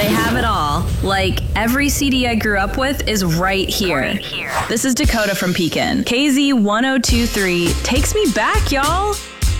They have it all. Like, every CD I grew up with is right here. This is Dakota from Pekin. KZ 1023 takes me back, y'all.